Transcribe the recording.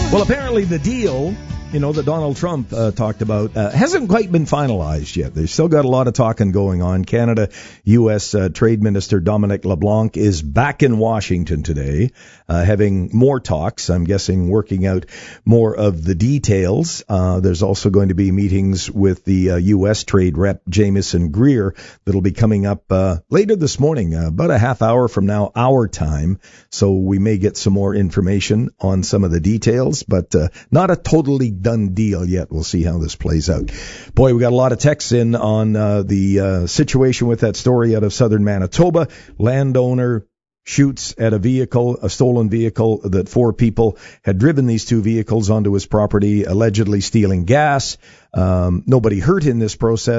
Well, apparently the deal, that Donald Trump talked about hasn't quite been finalized yet. They've still got a lot of talking going on. Canada, U.S. Trade Minister Dominic LeBlanc is back in Washington today, having more talks. I'm guessing working out more of the details. There's also going to be meetings with the U.S. Trade Rep Jamieson Greer that'll be coming up later this morning, about a half hour from now, our time. So we may get some more information on some of the details, but not a totally done deal yet. We'll see how this plays out. Boy, we got a lot of texts in on the situation with that story out of southern Manitoba. Landowner shoots at a stolen vehicle that 4 people had driven these 2 vehicles onto his property, allegedly stealing gas. Nobody hurt in this process.